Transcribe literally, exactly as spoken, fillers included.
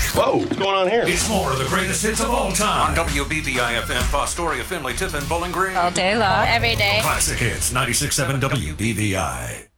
Whoa, what's going on here? It's more of the greatest hits of all time. On W B V I F M, Fostoria, Findlay, Tiffin, Bowling Green. All day long, every day. Classic Hits, ninety-six point seven W B V I.